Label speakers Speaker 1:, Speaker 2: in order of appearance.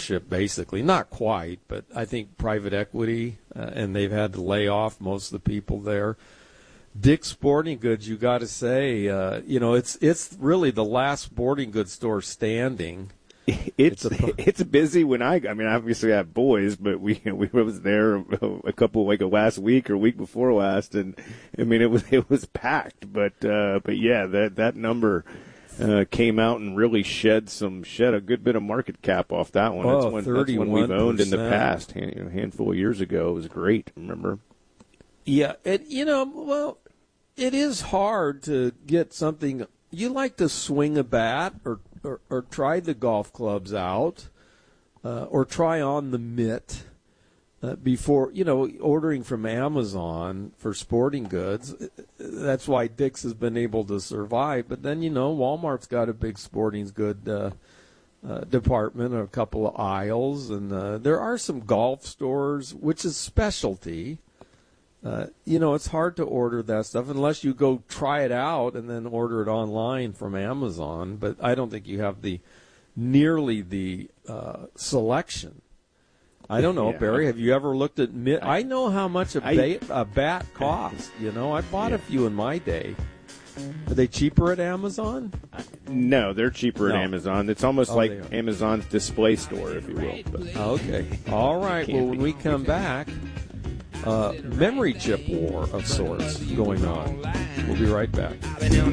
Speaker 1: ownership, basically. Not quite, but I think private equity, and they've had to lay off most of the people there. Dick's Sporting Goods, you got to say, it's really the last sporting goods store standing.
Speaker 2: It's busy when I mean, obviously I have boys, but we was there a couple like last week or week before last, and I mean it was packed. But yeah, that number came out and really shed a good bit of market cap off that one. That's one we've owned in the past. A handful of years ago, it was great. Remember?
Speaker 1: Yeah, it is hard to get something. You like to swing a bat or try the golf clubs out, or try on the mitt before, ordering from Amazon for sporting goods. That's why Dick's has been able to survive. But then, Walmart's got a big sporting good department, a couple of aisles, and there are some golf stores, which is specialty. It's hard to order that stuff unless you go try it out and then order it online from Amazon. But I don't think you have nearly the selection. I don't know, Barry. Have you ever looked at? I know how much a bat costs. I bought a few in my day. Are they cheaper at Amazon?
Speaker 2: No, they're cheaper at Amazon. It's almost like Amazon's display store, if you will. But
Speaker 1: okay. All right. Well, when we come back. Memory chip war of sorts going on. We'll be right back.